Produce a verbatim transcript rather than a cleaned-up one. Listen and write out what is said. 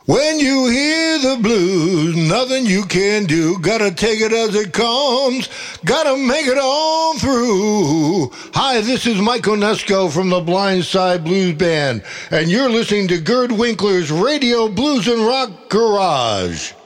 When you hear the blues, nothing you can do. Gotta take it as it comes. Gotta make it on through. Hi, this is Mike Onesko from the Blindside Blues Band, and you're listening to Gerd Winkler's Radio Blues and Rock Garage.